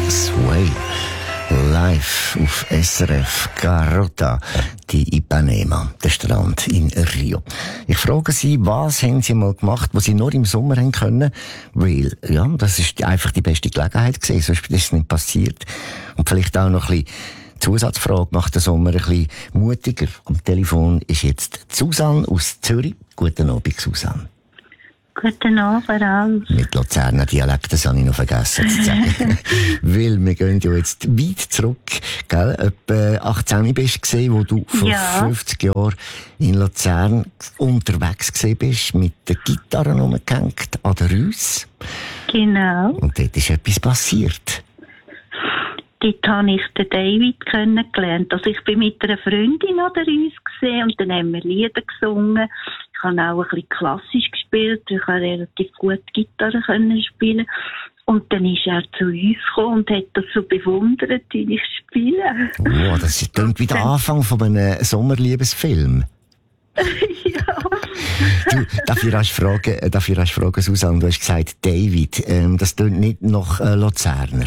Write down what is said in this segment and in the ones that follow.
Sway. Live auf SRF Garota di Ipanema, der Strand in Rio. Ich frage Sie, was haben Sie mal gemacht, was Sie nur im Sommer haben können? Weil, ja, das ist einfach die beste Gelegenheit gewesen, sonst ist es nicht passiert. Und vielleicht auch noch ein bisschen Zusatzfrage, macht der Sommer ein bisschen mutiger. Am Telefon ist jetzt Susanne aus Zürich. Guten Abend, Susanne. Guten Abend, Ralf. Mit Luzerner Dialekt, das habe ich noch vergessen zu sagen. Weil wir gehen ja jetzt weit zurück, gell? Etwa 18 bist du gesehen, wo du vor 50 Jahren in Luzern unterwegs gewesen bist, mit der Gitarre rumgehängt an der Rüss. Genau. Und dort ist etwas passiert. Dort habe ich den David kennengelernt. Also ich bin mit einer Freundin an der Rüss gesehen und dann haben wir Lieder gesungen. Ich habe auch ein bisschen klassisch gespielt. Ich habe relativ gut Gitarre können spielen. Und dann ist er zu uns gekommen und hat das so bewundert, wie ich spiele. Oh, das klingt wie der Anfang von einem Sommerliebesfilm. Ja. Du, darf ich fragen, Susanne, du hast gesagt, David, das klingt nicht nach Luzerner.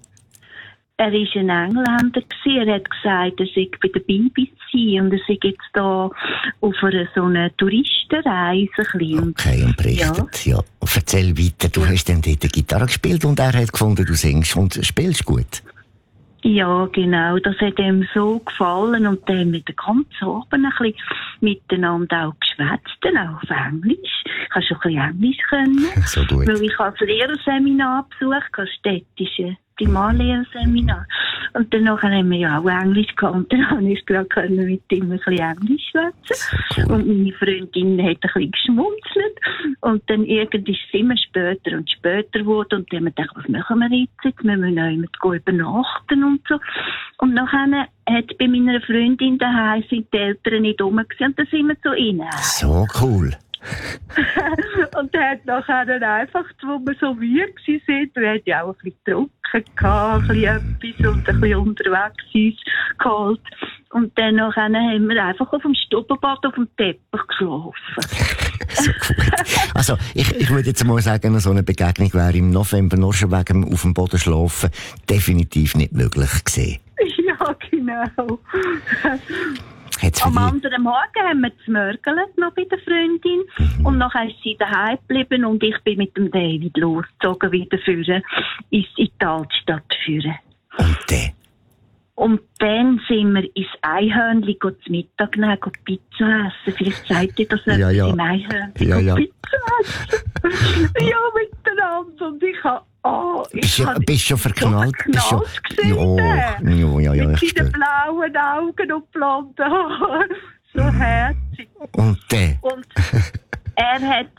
Er war ein Engländer. Er hat gesagt, er sei bei der BBC und er sei jetzt da auf so einer Touristenreise. Okay, und berichtet. Ja. Erzähl weiter. Du hast dann dort Gitarre gespielt und er hat gefunden, du singst und spielst gut. Ja, genau. Das hat ihm so gefallen und dann haben wir den ganzen Abend ein bisschen miteinander auch geschwätzt, dann auch auf Englisch. Ich habe schon ein bisschen Englisch können. So gut. Weil ich als Lehrerseminar besucht habe, städtische Primarlehrerseminar. Und danach haben wir ja auch Englisch gehabt und dann habe ich gerade mit ihm ein bisschen Englisch schwätzen. Cool. Und meine Freundin hat ein bisschen geschmunzelt. Und dann irgendwie ist es immer später und später geworden. Und dann haben wir gedacht, was machen wir jetzt? Wir müssen auch immer übernachten und so. Und nachher hat bei meiner Freundin daheim sind die Eltern nicht rum gewesen, und dann sind wir so rein. So cool. Und er hat nachher dann einfach, wo wir so müde waren, wir hatten ja auch ein bisschen getrunken gehabt, ein bisschen etwas und ein bisschen unterwegs uns geholt. Und dann nachher haben wir einfach auf dem Stubbenbad auf dem Teppich geschlafen. So gut. Also, ich würde jetzt mal sagen, so eine Begegnung wäre im November nur schon wegen auf dem Boden schlafen definitiv nicht möglich gewesen. Ja, genau. Am anderen Morgen haben wir gemörgelt noch bei der Freundin. Und nachher ist sie daheim geblieben und ich bin mit dem David losgezogen wieder führen, in die Altstadt führen. Und dann sind wir ins Einhörnli zum Mittag nehmen, Pizza essen. Vielleicht sagt ihr das etwas im Einhörnli. Ja. Pizza essen. Ja, miteinander. Und ich habe bist schon verknallt? Ja, mit seinen blauen Augen und blonden Haaren. So herzig. Und er hat,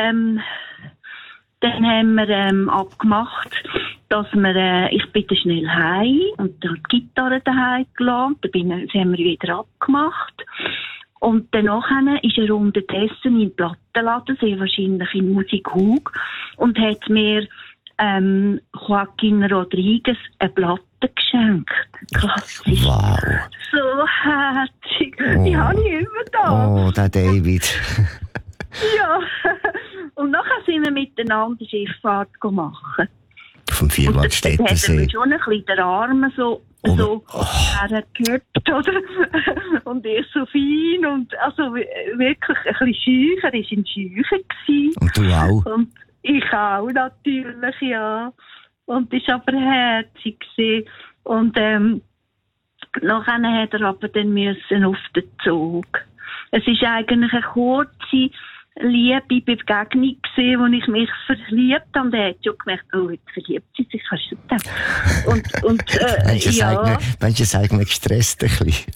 dann haben wir abgemacht, dass wir, ich bin dann schnell heim und dann die Gitarre daheim gelassen. Das haben wir wieder abgemacht. Und danach ist er unterdessen in den Plattenladen, sehr wahrscheinlich in Musikhug, und hat mir Joaquin Rodriguez eine Platte geschenkt. Klassisch. Wow. So herzig. Die habe ich immer da. Oh, der David. Ja. Und nachher sind wir miteinander Schifffahrt machen. Vom Vierwaldstättersee. Und dann hat er schon ein bisschen den Arm so hergehüpft, oder? Und ich so fein und also wirklich ein bisschen schüch. Er war in Schüchen gewesen. Und du auch? Und ich auch, natürlich, ja. Und es war aber herzig gewesen. Und nachher hat er aber dann müssen auf den Zug. Es ist eigentlich eine kurze Liebe Begegnung gewesen, wo ich mich verliebt habe. Und er hat schon gemerkt, oh, jetzt verliebt sie sich, kannst du das? Und Mensch, es eigentlich gestresst ein bisschen.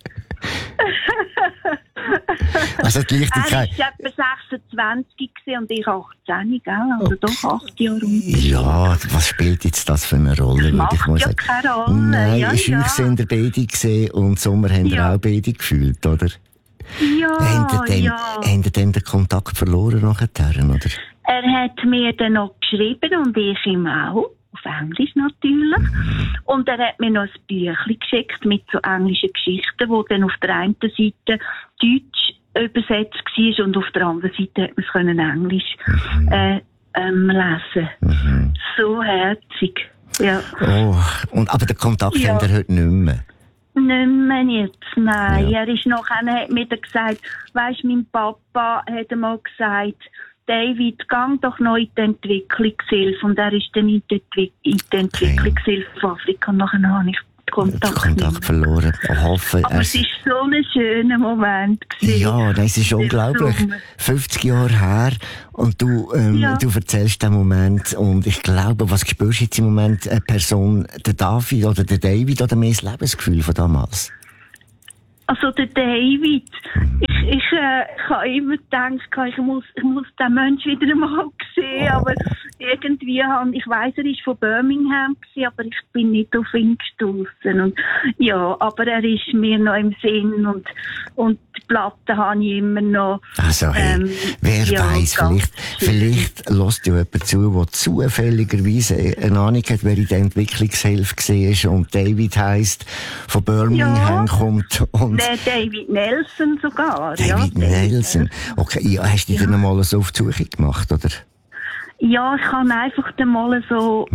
Also die Leichtigkeit. Er war etwa 26 und ich 18, gell? Also doch 8 Jahre rum. Ja, was spielt jetzt das für eine Rolle? Das macht ja keine Rolle. Nein, euch sind ihr beide gesehen und Sommer haben ihr auch beide gefühlt, oder? Ja, Habt ihr denn den Kontakt verloren nachher, oder? Er hat mir dann noch geschrieben und ich ihm auch. Auf Englisch natürlich. Und er hat mir noch ein Büchlein geschickt mit so englischen Geschichten, wo dann auf der einen Seite Deutsch übersetzt war und auf der anderen Seite hat man es Englisch lesen. So herzig. Ja. Oh, aber den Kontakt habt ihr heute nicht mehr? Nicht mehr jetzt, nein. Ja. Er ist noch, hat mir gesagt, weisst, mein Papa hat einmal gesagt, David, gang doch noch in die Entwicklungshilfe. Und er ist dann in die Entwicklungshilfe von Afrika. Und nachher habe ich den Kontakt verloren. Aber es war so ein schöner Moment gewesen. Ja, das ist unglaublich. 50 Jahre her. Und du erzählst den Moment. Und ich glaube, was spürst du jetzt im Moment, eine Person, der David oder der David, oder mehr das Lebensgefühl von damals? Also der David, ich habe immer gedacht, ich muss den Menschen wieder einmal sehen, aber irgendwie ich weiss, er ist von Birmingham gewesen, aber ich bin nicht auf ihn gestoßen. Und ja, aber er ist mir noch im Sinn und die Platte habe ich immer noch. Also hey, wer weiss, vielleicht lässt ja jemand zu, der zufälligerweise eine Ahnung hat, wer in der Entwicklungshilfe war und David heisst, von Birmingham kommt und der David Nelson sogar. David Nelson. Okay, ja, hast du dich dann mal so auf die Suche gemacht, oder? Ja, ich habe einfach dann mal so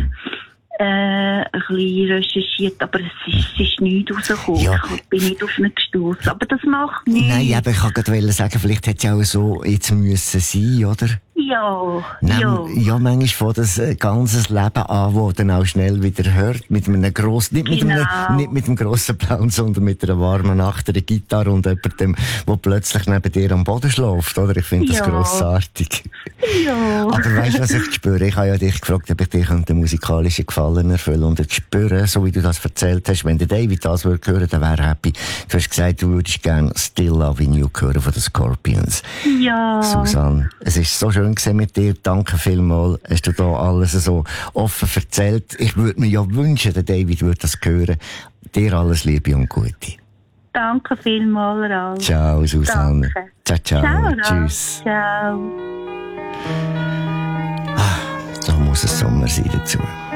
ein bisschen recherchiert, aber es ist nichts rausgekommen. Ja. Ich bin nicht auf ihn gestoßen. Aber das macht nichts. Nein, aber ich wollte sagen, vielleicht hätte es auch so jetzt müssen sein, oder? Ja. Ja, manchmal fängt das ganzes Leben an, wo dann auch schnell wieder hört, mit einem grossen, nicht mit einem grossen Plan, sondern mit einer warmen Nacht, einer Gitarre und jemandem, der plötzlich neben dir am Boden schläft, oder? Ich finde das grossartig. Ja. Aber weißt du, was ich spüre? Ich habe ja dich gefragt, ob ich dir einen musikalischen Gefallen erfüllen und ich spüre, so wie du das erzählt hast, wenn der David das würde hören, dann wäre er happy. Du hast gesagt, du würdest gerne Still Loving You hören von den Scorpions. Ja. Susanne, es ist so schön mit dir. Danke vielmals. Hast du da alles so offen erzählt. Ich würde mir ja wünschen, der David würde das hören. Dir alles Liebe und Gute. Danke vielmals, Ralf. Ciao, Susanne. Danke. Ciao. Ciao, Tschüss. Ciao. Da muss es Sommer sein dazu.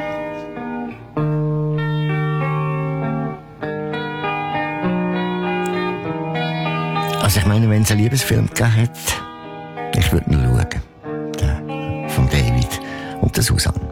Also ich meine, wenn es einen Liebesfilm gegeben hat, ich würde ihn schauen. Von David und der Susanne.